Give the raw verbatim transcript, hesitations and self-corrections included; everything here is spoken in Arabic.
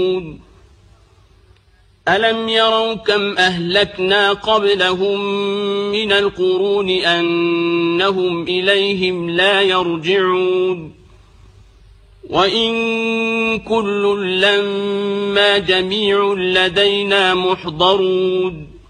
ألم يروا كم أهلكنا قبلهم من القرون أنهم إليهم لا يرجعون وإن كل لما جميع لدينا محضرون